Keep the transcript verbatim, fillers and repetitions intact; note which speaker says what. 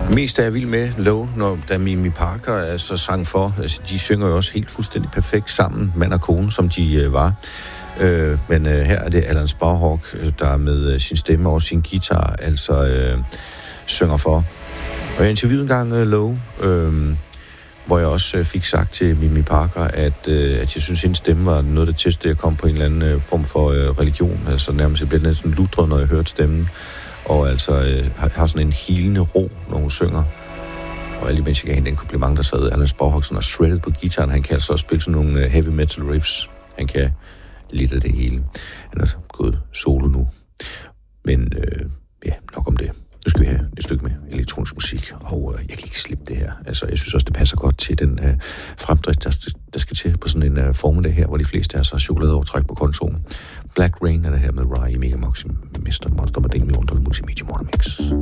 Speaker 1: Mest er jeg vild med Low, når da Mimi Parker altså sang for. Altså, de synger jo også helt fuldstændig perfekt sammen, mand og kone, som de øh, var. Øh, men øh, her er det Alan Sparhawk, der med øh, sin stemme og sin guitar altså øh, synger for. Og jeg interviewede engang øh, Low, øh, hvor jeg også øh, fik sagt til Mimi Parker, at, øh, at jeg synes, at hendes stemme var noget, der testede, at jeg kom på en eller anden øh, form for øh, religion. Altså nærmest, jeg blev næsten lutret, når jeg hørte stemmen. Og altså øh, har, har sådan en helende ro, når hun synger. Og lige mens jeg gav hende en kompliment, der sad Alan Sparhawk og shredded på guitaren. Han kan altså også spille sådan nogle uh, heavy metal riffs. Han kan lidt af det hele. Han er gået solo nu. Men øh, ja, nok om det. Nu skal vi have et stykke med elektronisk musik, og øh, jeg kan ikke slippe det her. Altså, jeg synes også, det passer godt til den øh, fremdrift, der, der skal til på sådan en øh, formiddag her, hvor de fleste af os har chokoladeovertræk på kontoen. Black Rain er det her med Rye i Mega Maxi, mister Monster med den med underlig multimedia Monomix.